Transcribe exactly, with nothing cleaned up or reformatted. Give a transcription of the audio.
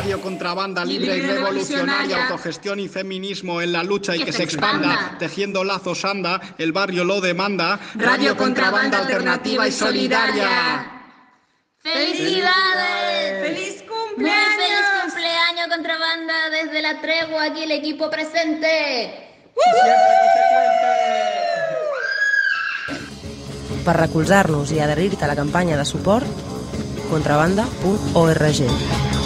Radio Contrabanda, libre y revolucionaria, autogestión y feminismo en la lucha y que se expanda, tejiendo lazos anda, el barrio lo demanda. Radio Contrabanda, alternativa y solidaria. ¡Felicidades! ¡Feliz cumpleaños! ¡Muy feliz cumpleaños, Contrabanda! Desde la tregua, aquí el equipo presente. Per recolzar-nos i adherir-te a la campanya de suport, contrabanda punt org.